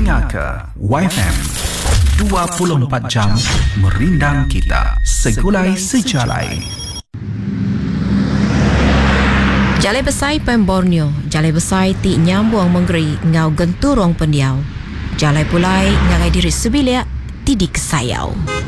dengar ke YFM 24 jam merindang kita segulai sejalai. Jalai besai Pem Borneo, jalai besai ti nyambung menggeri ngau genturong pendiau. Jalai pulai ngagai diri sebilia tidak sayau.